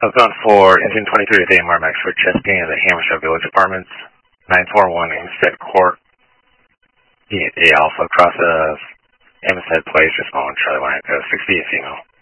I was going for engine 23 with AMR Max for Chesapeake at the Hampshire Village Apartments, 941 Hempstead Court, A Alpha across Hempstead Place, just on Charlie Line, 60 female.